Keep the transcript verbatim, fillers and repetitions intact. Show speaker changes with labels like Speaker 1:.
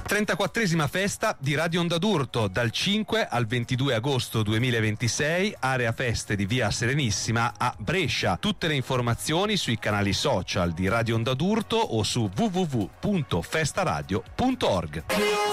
Speaker 1: trentaquattresima festa di Radio Onda d'Urto dal cinque al ventidue agosto duemilaventisei, area feste di via Serenissima a Brescia. Tutte le informazioni sui canali social di Radio Onda d'Urto o su w w w punto festaradio punto org.